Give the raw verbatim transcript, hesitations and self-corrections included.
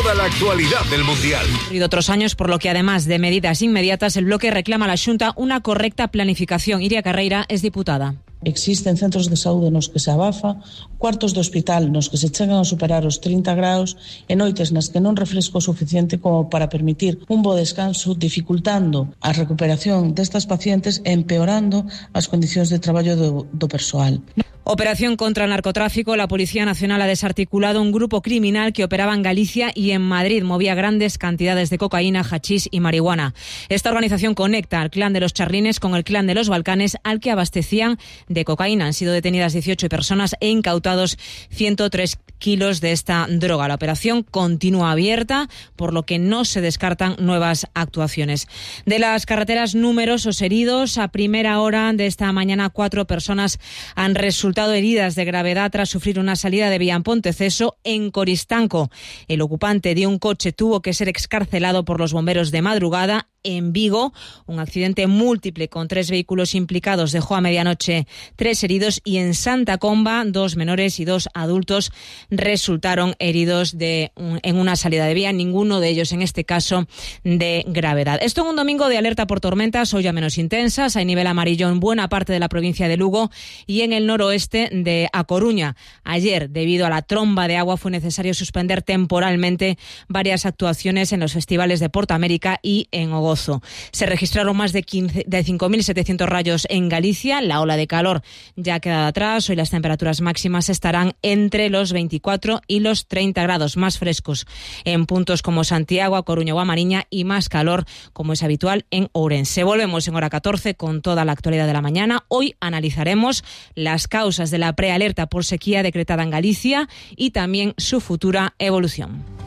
toda la actualidad del Mundial. Y de otros años, por lo que además de medidas inmediatas, el bloque reclama a la Xunta una correcta planificación. Iria Carreira es diputada. Existen centros de saúde nos que se abafa, cuartos de hospital nos que se chegan a superar os trinta graus e noites nas que non refresco suficiente como para permitir un bo descanso, dificultando a recuperación destas pacientes e empeorando as condicións de traballo do, do persoal. Operación contra el narcotráfico. La Policía Nacional ha desarticulado un grupo criminal que operaba en Galicia y en Madrid. Movía grandes cantidades de cocaína, hachís y marihuana. Esta organización conecta al clan de los Charlines con el clan de los Balcanes, al que abastecían de cocaína. Han sido detenidas dieciocho personas e incautados ciento tres kilos de esta droga. La operación continúa abierta, por lo que no se descartan nuevas actuaciones. De las carreteras, numerosos heridos. A primera hora de esta mañana, cuatro personas han resultado heridas de gravedad tras sufrir una salida de vía en Ponteceso. En Coristanco, el ocupante de un coche tuvo que ser excarcelado por los bomberos de madrugada. En Vigo, un accidente múltiple con tres vehículos implicados dejó a medianoche tres heridos, y en Santa Comba dos menores y dos adultos resultaron heridos de un, en una salida de vía, ninguno de ellos en este caso de gravedad. Esto en un domingo de alerta por tormentas, hoy ya menos intensas. Hay nivel amarillo en buena parte de la provincia de Lugo y en el noroeste de A Coruña. Ayer, debido a la tromba de agua, fue necesario suspender temporalmente varias actuaciones en los festivales de Portamérica y en Ogozo. Se registraron más de, quince, de cinco mil setecientos rayos en Galicia. La ola de calor ya ha quedado atrás. Hoy las temperaturas máximas estarán entre los veinticuatro y los treinta grados, más frescos en puntos como Santiago, A Coruña o A Mariña, y más calor, como es habitual, en Ourense. Volvemos en hora catorce con toda la actualidad de la mañana. Hoy analizaremos las causas de la prealerta por sequía decretada en Galicia y también su futura evolución.